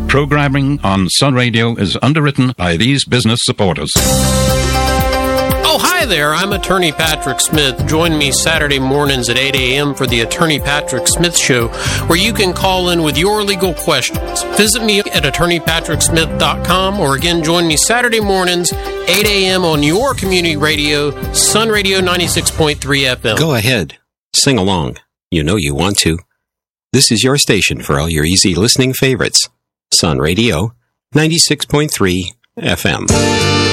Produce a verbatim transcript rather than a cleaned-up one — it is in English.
Programming on Sun Radio is underwritten by these business supporters. Oh, hi there. I'm Attorney Patrick Smith. Join me Saturday mornings at eight a.m. for the Attorney Patrick Smith Show, where you can call in with your legal questions. Visit me at attorney patrick smith dot com, or again, join me Saturday mornings, eight a.m. on your community radio, Sun Radio ninety-six point three F M. Go ahead. Sing along. You know you want to. This is your station for all your easy listening favorites. Sun Radio ninety-six point three F M.